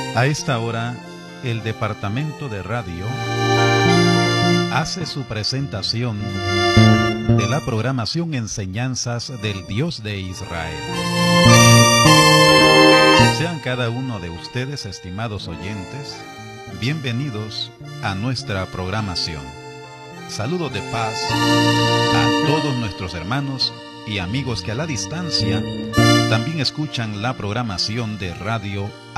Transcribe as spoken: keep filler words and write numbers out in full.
A esta hora, el Departamento de Radio hace su presentación de la programación Enseñanzas del Dios de Israel. Sean cada uno de ustedes, estimados oyentes, bienvenidos a nuestra programación. Saludos de paz a todos nuestros hermanos y amigos que a la distancia también escuchan la programación de Radio